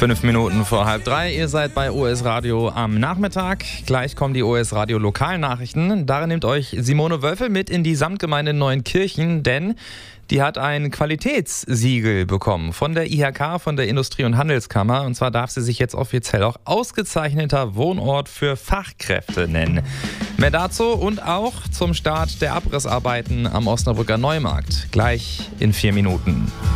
5 Minuten vor 2:30. Ihr seid bei OS Radio am Nachmittag. Gleich kommen die OS Radio Lokalnachrichten. Darin nimmt euch Simone Wölfel mit in die Samtgemeinde Neunkirchen, denn die hat ein Qualitätssiegel bekommen von der IHK, von der Industrie- und Handelskammer. Und zwar darf sie sich jetzt offiziell auch ausgezeichneter Wohnort für Fachkräfte nennen. Mehr dazu und auch zum Start der Abrissarbeiten am Osnabrücker Neumarkt. Gleich in 4 Minuten.